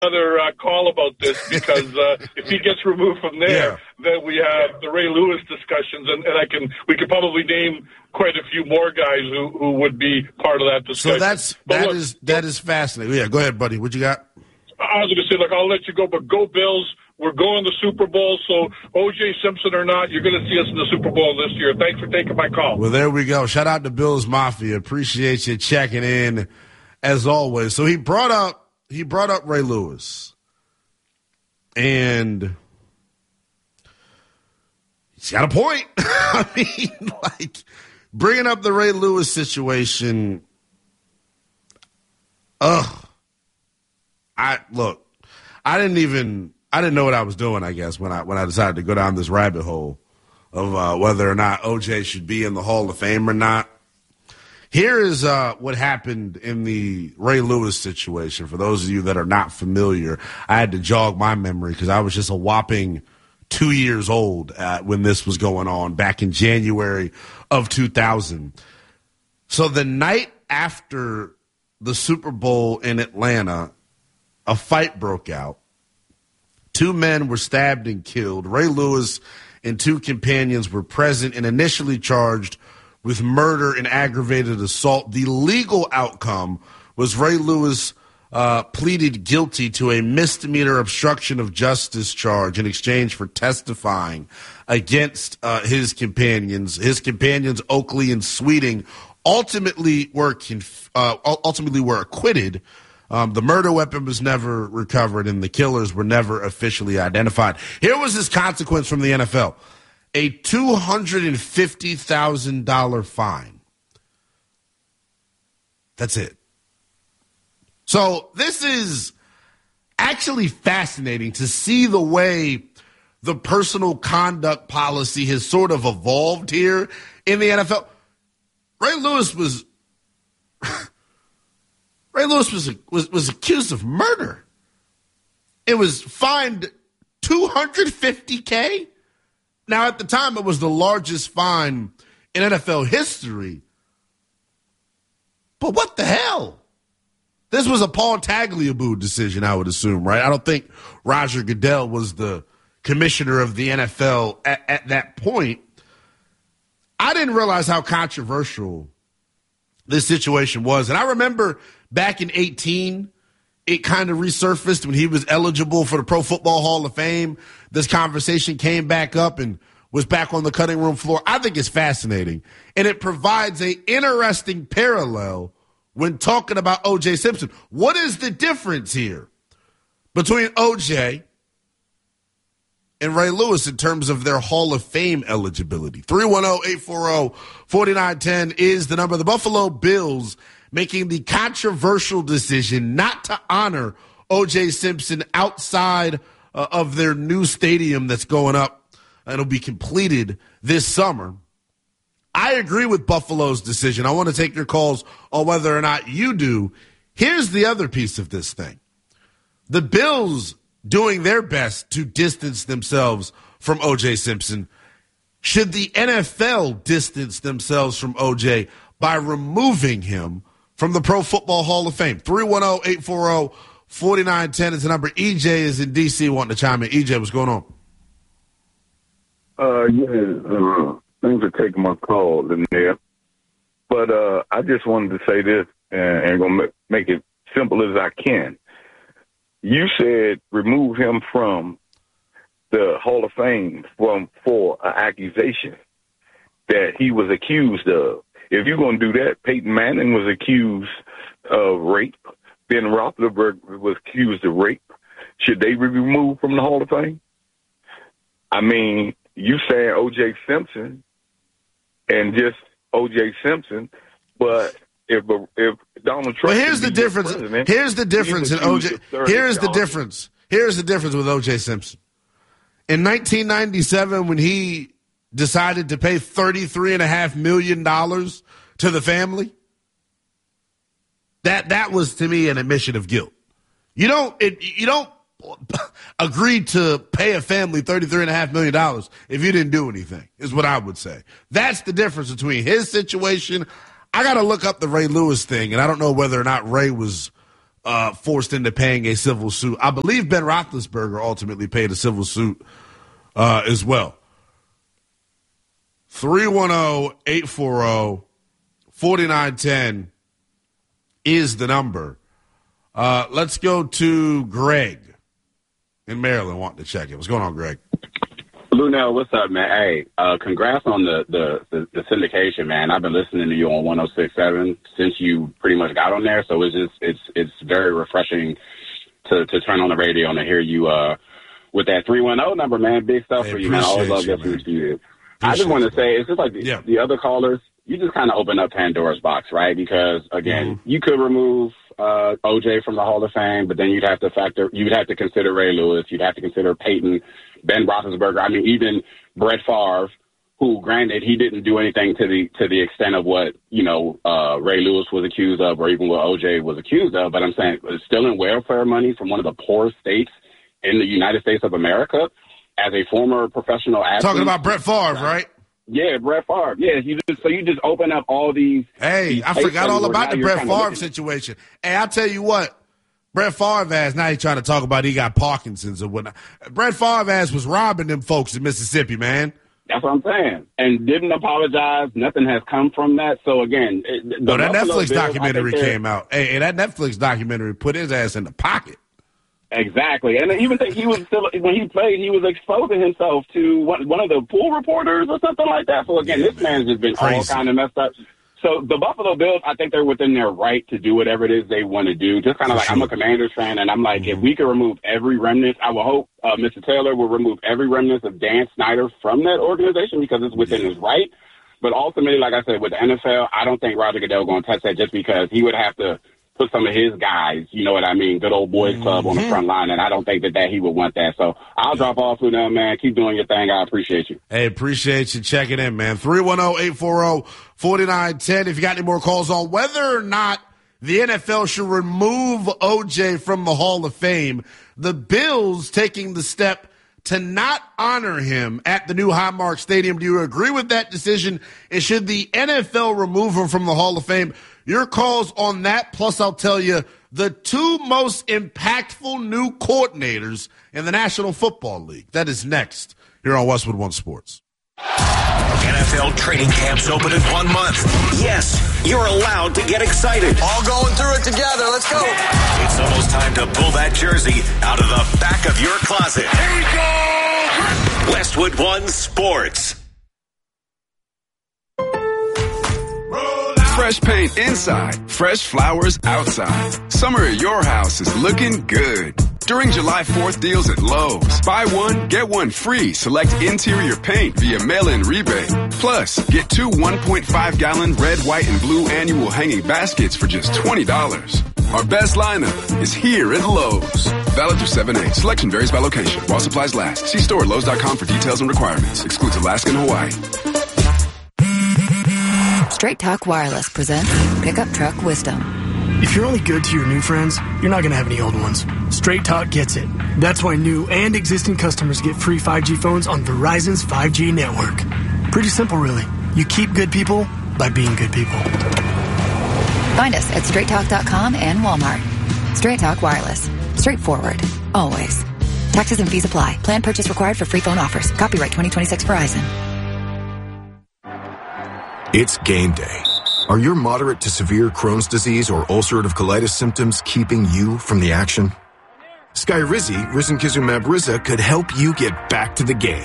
another call about this because if he gets removed from there, then we have the Ray Lewis discussions, and we could probably name quite a few more guys who would be part of that discussion. So that is fascinating. Yeah, go ahead, buddy. What you got? I was going to say, look, I'll let you go, but go Bills. We're going to Super Bowl, so O.J. Simpson or not, you're going to see us in the Super Bowl this year. Thanks for taking my call. Well, there we go. Shout out to Bills Mafia. Appreciate you checking in, as always. So he brought up Ray Lewis, and he's got a point. I mean, like, bringing up the Ray Lewis situation, I didn't know what I was doing, I guess, when I decided to go down this rabbit hole of whether or not OJ should be in the Hall of Fame or not. Here is what happened in the Ray Lewis situation. For those of you that are not familiar, I had to jog my memory because I was just a whopping 2 years old when this was going on back in January of 2000. So the night after the Super Bowl in Atlanta, a fight broke out. 2 men were stabbed and killed. Ray Lewis and 2 companions were present and initially charged with murder and aggravated assault. The legal outcome was Ray Lewis pleaded guilty to a misdemeanor obstruction of justice charge in exchange for testifying against his companions. His companions, Oakley and Sweeting, ultimately were acquitted. The murder weapon was never recovered, and the killers were never officially identified. Here was his consequence from the NFL: a $250,000 fine. That's it. So this is actually fascinating to see the way the personal conduct policy has sort of evolved here in the NFL. Ray Lewis was accused of murder. It was fined $250K. Now, at the time, it was the largest fine in NFL history. But what the hell? This was a Paul Tagliabue decision, I would assume, right? I don't think Roger Goodell was the commissioner of the NFL at that point. I didn't realize how controversial this situation was. And I remember back in 2018, it kind of resurfaced when he was eligible for the Pro Football Hall of Fame. This conversation came back up and was back on the cutting room floor. I think it's fascinating. And it provides an interesting parallel when talking about O.J. Simpson. What is the difference here between O.J. and Ray Lewis in terms of their Hall of Fame eligibility? 310-840-4910 is the number. The Buffalo Bills making the controversial decision not to honor O.J. Simpson outside of their new stadium that's going up. It'll be completed this summer. I agree with Buffalo's decision. I want to take your calls on whether or not you do. Here's the other piece of this thing. The Bills doing their best to distance themselves from O.J. Simpson. Should the NFL distance themselves from O.J. by removing him from the Pro Football Hall of Fame? 310-840-4910 is the number. EJ is in D.C. wanting to chime in. EJ, what's going on? Thanks for taking my call in there. But I just wanted to say this, and I'm going to make it simple as I can. You said remove him from the Hall of Fame for an accusation that he was accused of. If you're going to do that, Peyton Manning was accused of rape. Ben Roethlisberger was accused of rape. Should they be removed from the Hall of Fame? I mean, you saying O.J. Simpson and just O.J. Simpson, but if Donald Trump, but here's the difference. Here's the difference in O.J. Here's the difference. Here's the difference with O.J. Simpson. In 1997, when he decided to pay $33.5 million to the family, that was to me an admission of guilt. You don't agree to pay a family $33.5 million if you didn't do anything, is what I would say. That's the difference between his situation. I got to look up the Ray Lewis thing, and I don't know whether or not Ray was forced into paying a civil suit. I believe Ben Roethlisberger ultimately paid a civil suit as well. 310-840-4910 is the number. Let's go to Greg in Maryland wanting to check it. What's going on, Greg? Lunel, what's up, man? Hey, congrats on the syndication, man. I've been listening to you on 106.7 since you pretty much got on there, so it's very refreshing to turn on the radio and to hear you with that 310 number, man. Big stuff for you, man. I always love listening to you. I just want to say, it's just like the other callers, you just kind of open up Pandora's box, right? Because, again, you could remove OJ from the Hall of Fame, but then you'd have to consider Ray Lewis. You'd have to consider Peyton, Ben Roethlisberger. I mean, even Brett Favre, who, granted, he didn't do anything to the extent of what, Ray Lewis was accused of or even what OJ was accused of. But I'm saying stealing welfare money from one of the poorest states in the United States of America as a former professional athlete. Talking about Brett Favre, right? Yeah, Brett Favre. Yeah, you just open up all these. Hey, I forgot all about the Brett Favre situation. Hey, I'll tell you what. Brett Favre ass, now he's trying to talk about he got Parkinson's or whatnot. Brett Favre ass was robbing them folks in Mississippi, man. That's what I'm saying. And didn't apologize. Nothing has come from that. So, again. That Netflix documentary came out. Hey, that Netflix documentary put his ass in the pocket. Exactly. And I even think he was still, when he played, he was exposing himself to one of the pool reporters or something like that. So, again, this man's just been all kind of messed up. So the Buffalo Bills, I think they're within their right to do whatever it is they want to do. Just kind of I'm a Commanders fan, and I'm like, if we could remove every remnant, I will hope Mr. Taylor will remove every remnant of Dan Snyder from that organization because it's within his right. But ultimately, like I said, with the NFL, I don't think Roger Goodell is going to touch that just because he would have to put some of his guys, you know what I mean, good old boys club on the front line, and I don't think that he would want that. So I'll drop off with them, man. Keep doing your thing. I appreciate you. Hey, appreciate you checking in, man. 310-840-4910. If you got any more calls on whether or not the NFL should remove OJ from the Hall of Fame, the Bills taking the step to not honor him at the new Highmark Stadium. Do you agree with that decision? And should the NFL remove him from the Hall of Fame? Your calls on that, plus I'll tell you the two most impactful new coordinators in the National Football League. That is next here on Westwood One Sports. NFL training camps open in 1 month. Yes, you're allowed to get excited. All going through it together. Let's go. It's almost time to pull that jersey out of the back of your closet. Here we go. Westwood One Sports. Fresh paint inside, fresh flowers outside. Summer at your house is looking good. During July 4th deals at Lowe's, buy one, get one free. Select interior paint via mail-in rebate. Plus, get 2 1.5-gallon red, white, and blue annual hanging baskets for just $20. Our best lineup is here at Lowe's. Valid through 7/8. Selection varies by location. While supplies last. See store at Lowe's.com for details and requirements. Excludes Alaska and Hawaii. Straight Talk Wireless presents Pickup Truck Wisdom. If you're only good to your new friends, you're not going to have any old ones. Straight Talk gets it. That's why new and existing customers get free 5G phones on Verizon's 5G network. Pretty simple, really. You keep good people by being good people. Find us at straighttalk.com and Walmart. Straight Talk Wireless. Straightforward. Always. Taxes and fees apply. Plan purchase required for free phone offers. Copyright 2026 Verizon. It's game day. Are your moderate to severe Crohn's disease or ulcerative colitis symptoms keeping you from the action? Skyrizi, risankizumab Riza, could help you get back to the game.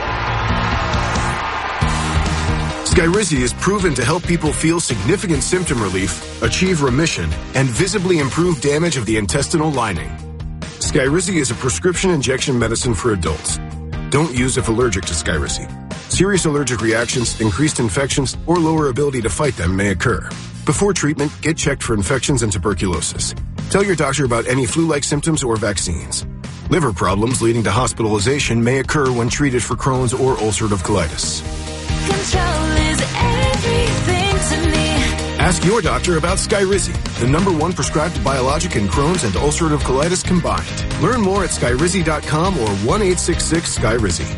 Skyrizi is proven to help people feel significant symptom relief, achieve remission, and visibly improve damage of the intestinal lining. Skyrizi is a prescription injection medicine for adults. Don't use if allergic to Skyrizi. Serious allergic reactions, increased infections, or lower ability to fight them may occur. Before treatment, get checked for infections and tuberculosis. Tell your doctor about any flu-like symptoms or vaccines. Liver problems leading to hospitalization may occur when treated for Crohn's or ulcerative colitis. Control is everything to me. Ask your doctor about Skyrizi, the #1 prescribed biologic in Crohn's and ulcerative colitis combined. Learn more at skyrizi.com or 1-866-SKYRIZI.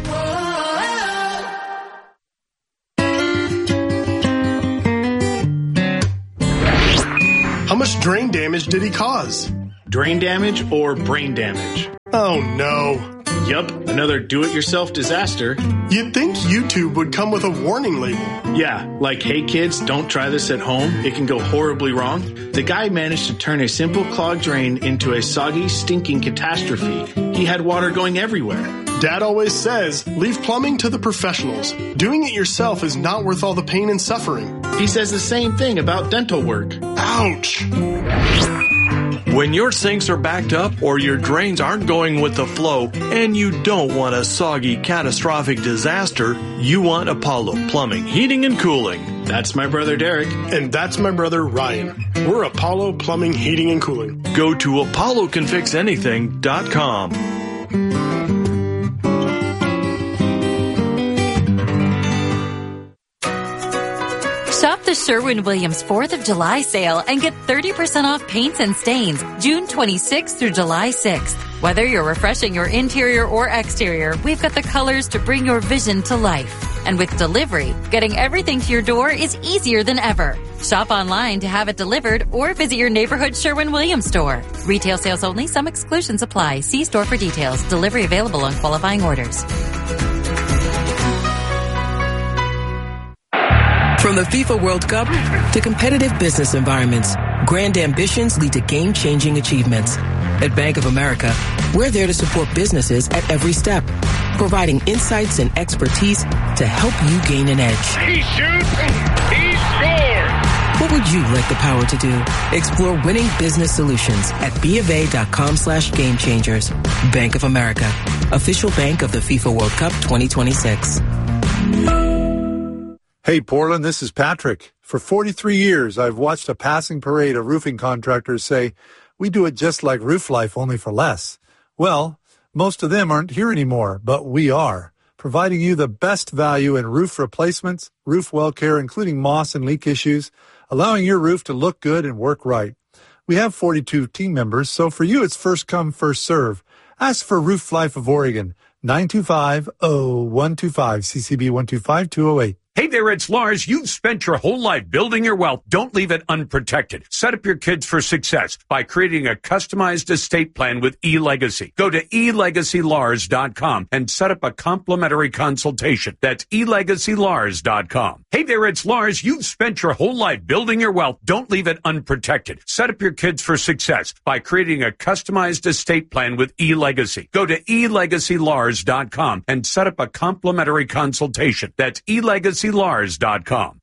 How much drain damage damage did he cause? Drain damage or brain damage? Oh no. Yup, another do-it-yourself disaster. You'd think YouTube would come with a warning label. Yeah, like, hey kids, don't try this at home. It can go horribly wrong. The guy managed to turn a simple clogged drain into a soggy, stinking catastrophe. He had water going everywhere. Dad always says, leave plumbing to the professionals. Doing it yourself is not worth all the pain and suffering. He says the same thing about dental work. Ouch! When your sinks are backed up or your drains aren't going with the flow and you don't want a soggy, catastrophic disaster, you want Apollo Plumbing, Heating, and Cooling. That's my brother Derek. And that's my brother Ryan. We're Apollo Plumbing, Heating, and Cooling. Go to ApolloCanFixAnything.com. Shop the Sherwin-Williams 4th of July sale and get 30% off paints and stains June 26th through July 6th. Whether you're refreshing your interior or exterior, we've got the colors to bring your vision to life. And with delivery, getting everything to your door is easier than ever. Shop online to have it delivered or visit your neighborhood Sherwin-Williams store. Retail sales only. Some exclusions apply. See store for details. Delivery available on qualifying orders. From the FIFA World Cup to competitive business environments, grand ambitions lead to game-changing achievements. At Bank of America, we're there to support businesses at every step, providing insights and expertise to help you gain an edge. He shoots, he scores! What would you like the power to do? Explore winning business solutions at BofA.com/gamechangers. Bank of America, official bank of the FIFA World Cup 2026. Hey, Portland, this is Patrick. For 43 years, I've watched a passing parade of roofing contractors say, we do it just like Roof Life, only for less. Well, most of them aren't here anymore, but we are, providing you the best value in roof replacements, roof well care, including moss and leak issues, allowing your roof to look good and work right. We have 42 team members, so for you, it's first come, first serve. Ask for Roof Life of Oregon, 925-0125, CCB 125208. Hey there, it's Lars. You've spent your whole life building your wealth. Don't leave it unprotected. Set up your kids for success by creating a customized estate plan with eLegacy. Go to elegacylars.com and set up a complimentary consultation. That's elegacylars.com. Hey there, it's Lars. You've spent your whole life building your wealth. Don't leave it unprotected. Set up your kids for success by creating a customized estate plan with eLegacy. Go to elegacylars.com and set up a complimentary consultation. That's elegacylars.com.